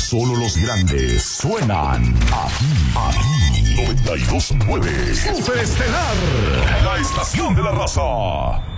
Solo los grandes suenan aquí. 92.9 Superestelar, la estación de la raza.